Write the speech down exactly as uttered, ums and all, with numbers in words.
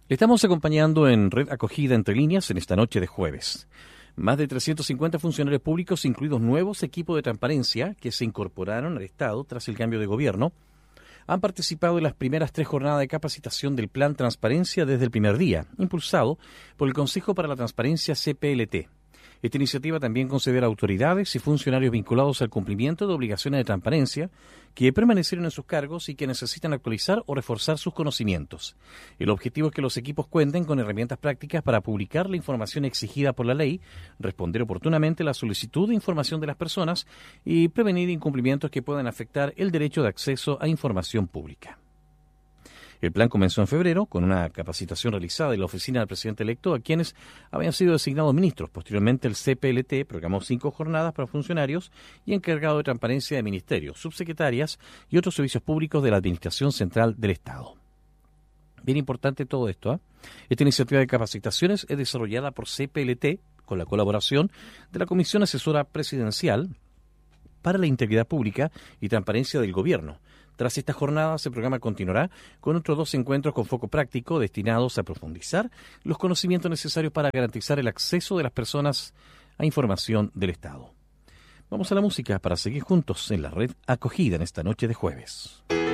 Le estamos acompañando en Red Acogida Entre Líneas en esta noche de jueves. Más de trescientos cincuenta funcionarios públicos, incluidos nuevos equipos de transparencia que se incorporaron al Estado tras el cambio de gobierno, han participado en las primeras tres jornadas de capacitación del Plan Transparencia desde el primer día, impulsado por el Consejo para la Transparencia C P L T. Esta iniciativa también considera autoridades y funcionarios vinculados al cumplimiento de obligaciones de transparencia que permanecieron en sus cargos y que necesitan actualizar o reforzar sus conocimientos. El objetivo es que los equipos cuenten con herramientas prácticas para publicar la información exigida por la ley, responder oportunamente a la solicitud de información de las personas y prevenir incumplimientos que puedan afectar el derecho de acceso a información pública. El plan comenzó en febrero con una capacitación realizada en la oficina del presidente electo a quienes habían sido designados ministros. Posteriormente, el C P L T programó cinco jornadas para funcionarios y encargados de transparencia de ministerios, subsecretarias y otros servicios públicos de la Administración Central del Estado. Bien importante todo esto, ¿eh? Esta iniciativa de capacitaciones es desarrollada por C P L T con la colaboración de la Comisión Asesora Presidencial para la Integridad Pública y Transparencia del Gobierno. Tras esta jornada, el programa continuará con otros dos encuentros con foco práctico destinados a profundizar los conocimientos necesarios para garantizar el acceso de las personas a información del Estado. Vamos a la música para seguir juntos en la Red Acogida en esta noche de jueves.